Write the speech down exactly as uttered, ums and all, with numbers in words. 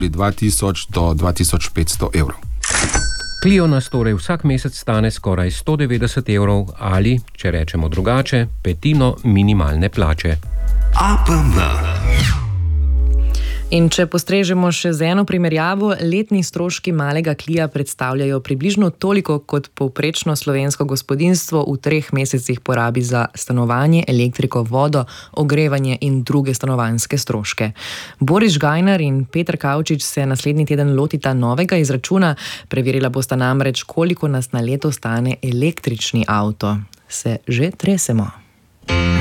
dva tisoč do dva tisoč petsto evrov. Clio nas torej vsak mesec stane skoraj sto devetdeset evrov ali, če rečemo drugače, petino minimalne plače. A P M. In če postrežemo še z eno primerjavo, letni stroški malega Clia predstavljajo približno toliko, kot povprečno slovensko gospodinjstvo v treh mesecih porabi za stanovanje, elektriko, vodo, ogrevanje in druge stanovanjske stroške. Boris Žgajnar in Peter Kavčič se naslednji teden lotita novega izračuna, preverila bosta namreč, koliko nas na leto stane električni avto. Se že tresemo.